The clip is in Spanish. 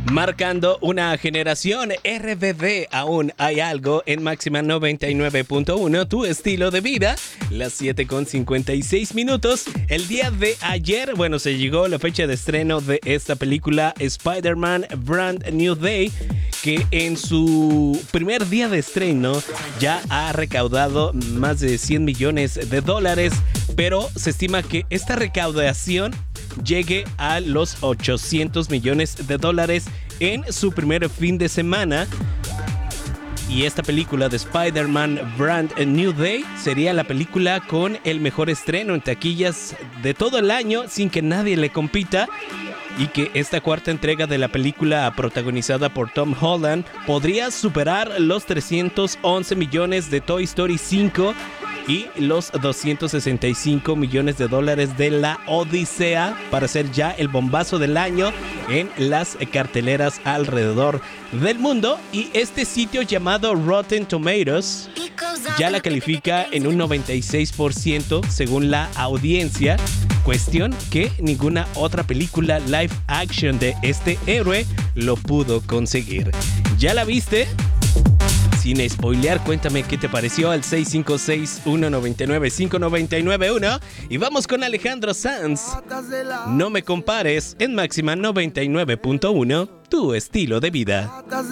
Marcando una generación RBD, aún hay algo en Máxima 99.1, tu estilo de vida, las 7:56. El día de ayer, se llegó la fecha de estreno de esta película Spider-Man Brand New Day, que en su primer día de estreno ya ha recaudado más de $100 millones, pero se estima que esta recaudación llegue a los $800 millones en su primer fin de semana. Y esta película de Spider-Man Brand New Day sería la película con el mejor estreno en taquillas de todo el año, sin que nadie le compita. Y que esta cuarta entrega de la película, protagonizada por Tom Holland, podría superar los 311 millones de Toy Story 5 y los $265 millones de la Odisea, para ser ya el bombazo del año en las carteleras alrededor del mundo. Y este sitio llamado Rotten Tomatoes ya la califica en un 96% según la audiencia, cuestión que ninguna otra película live action de este héroe lo pudo conseguir. ¿Ya la viste? Sin spoilear, cuéntame qué te pareció al 656-199-5991. Y vamos con Alejandro Sanz. No me compares en Máxima 99.1, tu estilo de vida.